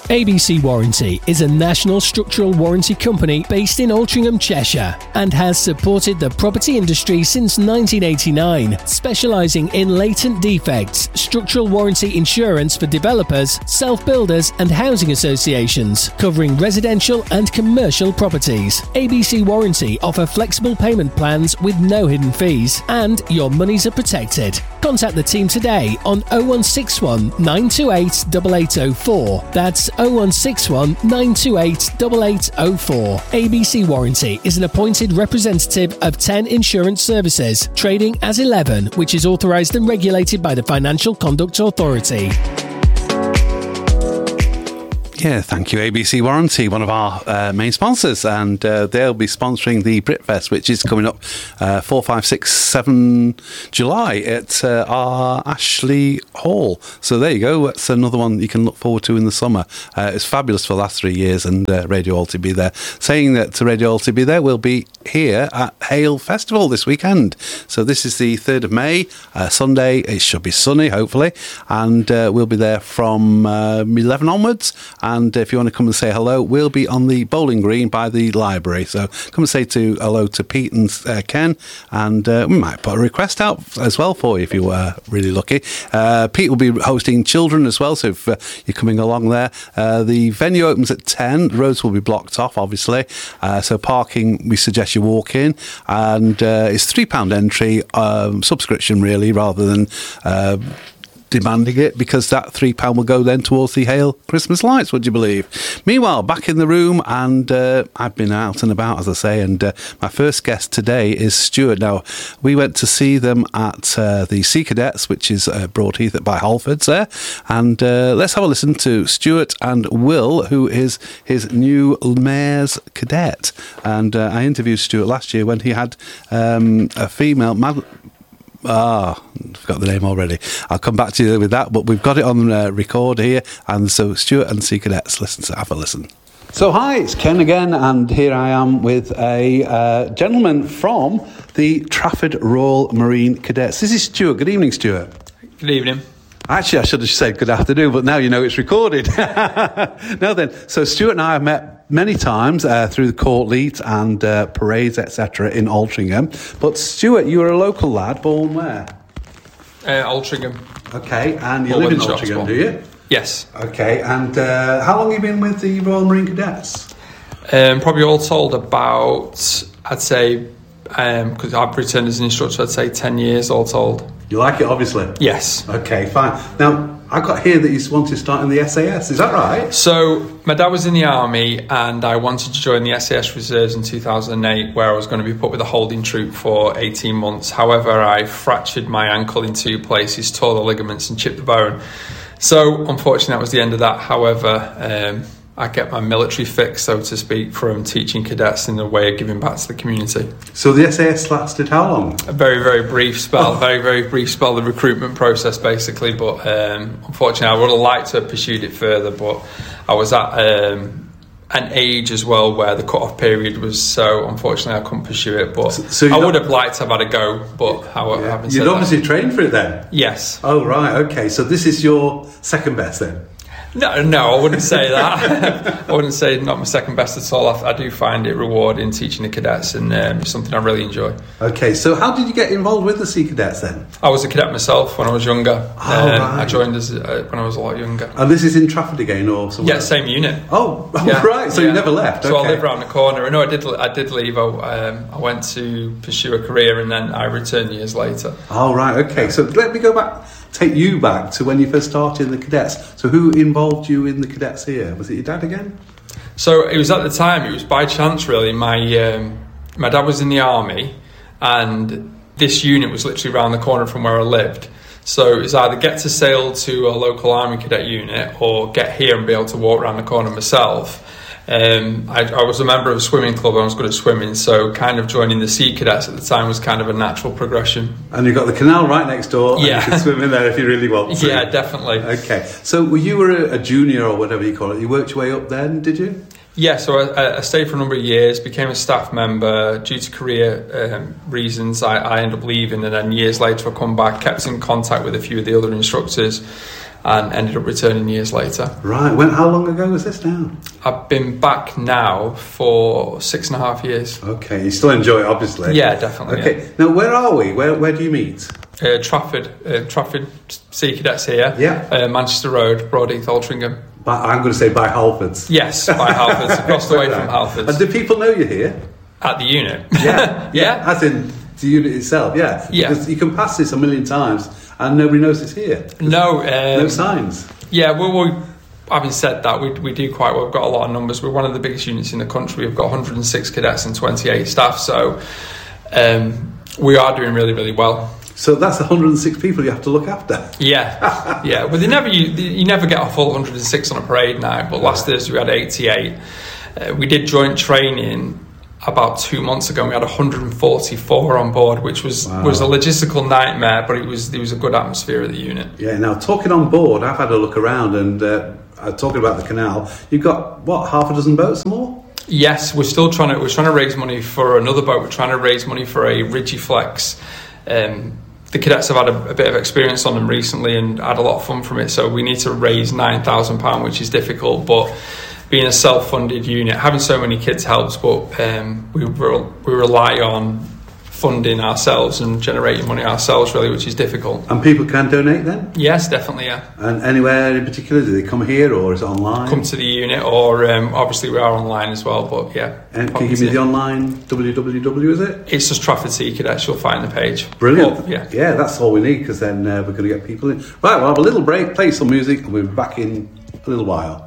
ABC Warranty is a national structural warranty company based in Altrincham, Cheshire, and has supported the property industry since 1989, specialising in latent defects, structural warranty insurance for developers, self-builders and housing associations, covering residential and commercial properties. ABC Warranty offer flexible payment plans with no hidden fees, and your monies are protected. Contact the team today on 0161 928 8804. That's 0161 928 8804. ABC Warranty is an appointed representative of 10 Insurance Services, trading as 11, which is authorised and regulated by the Financial Conduct Authority. Yeah, thank you, ABC Warranty, one of our main sponsors, and they'll be sponsoring the Britfest, which is coming up 4, 5, 6, 7 July at our Ashley Hall. So there you go, that's another one you can look forward to in the summer. It's fabulous for the last 3 years, and Radio Alty be there. Saying that Radio Alty be there, we'll be here at Hale Festival this weekend. So this is the 3rd of May, Sunday. It should be sunny, hopefully, and we'll be there from 11 onwards. And if you want to come and say hello, we'll be on the bowling green by the library. So come and say hello to Pete and Ken, and we might put a request out as well for you if you were really lucky. Pete will be hosting children as well, so if you're coming along there. The venue opens at 10. The roads will be blocked off, obviously. So parking, we suggest you walk in. And it's £3 entry, subscription really, rather than demanding it, because that £3 will go then towards the Hale Christmas lights, would you believe? Meanwhile, back in the room, and I've been out and about, as I say, and my first guest today is Stuart. Now, we went to see them at the Sea Cadets, which is Broadheath by Halfords there, and let's have a listen to Stuart and Will, who is his new Mayor's Cadet. And I interviewed Stuart last year when he had a female forgot the name already. I'll come back to you with that, but we've got it on record here, and so Stuart and Sea Cadets, have a listen. So hi, it's Ken again, and here I am with a gentleman from the Trafford Royal Marine Cadets. This is Stuart. Good evening, Stuart. Good evening. Actually, I should have said good afternoon, but now you know it's recorded. Now then, so Stuart and I have met many times through the courtleet and parades, etc. in Altrincham. But Stuart, you were a local lad, born where? Altrincham. Okay, and you live in Altrincham, do you? Yes. Okay, and how long have you been with the Royal Marine Cadets? Probably all told about, I'd say, because I've returned as an instructor, I'd say 10 years all told. You like it, obviously? Yes. Okay, fine. Now, I got here that you wanted to start in the SAS, is that right? So, my dad was in the army, and I wanted to join the SAS Reserves in 2008, where I was going to be put with a holding troop for 18 months. However, I fractured my ankle in 2 places, tore the ligaments and chipped the bone. So, unfortunately, that was the end of that. However, I get my military fix, so to speak, from teaching cadets in a way of giving back to the community. So the SAS lasted how long? A very, very brief spell, very, very brief spell, the recruitment process basically, but unfortunately I would have liked to have pursued it further, but I was at an age as well where the cut-off period was, so unfortunately I couldn't pursue it, but so I would have liked to have had a go, but having said you'd obviously trained for it then? Yes. Oh right, okay, so this is your second best then? No, I wouldn't say that. I wouldn't say not my second best at all. I do find it rewarding teaching the cadets, and it's something I really enjoy. Okay, so how did you get involved with the Sea Cadets then? I was a cadet myself when I was younger. Right. I joined when I was a lot younger. And this is in Trafford again, or somewhere? Yeah, same unit. Yeah. Right. So you never left. So okay. I live around the corner. No, I did leave. I went to pursue a career, and then I returned years later. Oh right. Okay. So let me take you back to when you first started in the cadets. So who involved you in the cadets here? Was it your dad again? So it was at the time, it was by chance really. My dad was in the army, and this unit was literally around the corner from where I lived. So it was either get to sail to a local army cadet unit or get here and be able to walk around the corner myself. I was a member of a swimming club and I was good at swimming, so kind of joining the Sea Cadets at the time was kind of a natural progression. And you've got the canal right next door, and you can swim in there if you really want to. Yeah, definitely. Okay, so you were a junior or whatever you call it, you worked your way up then, did you? Yeah, so I stayed for a number of years, became a staff member. Due to career reasons, I ended up leaving, and then years later I come back, kept in contact with a few of the other instructors, and ended up returning years later. Right. How long ago was this now? I've been back now for 6.5 years. Okay, you still enjoy it, obviously. Yeah, definitely. Okay, yeah. now where are we? Where do you meet? Trafford Sea Cadets here. Yeah. Manchester Road, Broadheath, Altrincham. I'm going to say by Halfords. Yes, by Halfords, across the way from Halfords. And do people know you're here? At the unit. Yeah. Yeah. As in the unit itself, yeah. Yeah. Because you can pass this a million times and nobody knows it's here. No. No signs. Yeah, well, having said that, we do quite well. We've got a lot of numbers. We're one of the biggest units in the country. We've got 106 cadets and 28 staff, so we are doing really, really well. So that's 106 people you have to look after. Yeah, yeah. But you never get a full 106 on a parade night. But last Thursday we had 88. We did joint training about 2 months ago, and we had 144 on board, which was a logistical nightmare, but there was a good atmosphere at the unit. Yeah. Now, talking on board, I've had a look around, and talking about the canal, you've got what, half a dozen boats more? Yes, we're trying to raise money for another boat. We're trying to raise money for a Rigiflex. The cadets have had a bit of experience on them recently and had a lot of fun from it, so we need to raise £9,000, which is difficult, but being a self-funded unit, having so many kids helps, but we rely on funding ourselves and generating money ourselves, really, which is difficult. And people can donate then? Yes, definitely, yeah. And anywhere in particular? Do they come here or is it online? Come to the unit, or obviously we are online as well, but yeah. And can you give me the online www, is it? It's just Trafford Sea Cadets, you'll find the page. Brilliant. But, yeah. Yeah, that's all we need, because then we're going to get people in. Right, we'll have a little break, play some music, and we'll be back in a little while.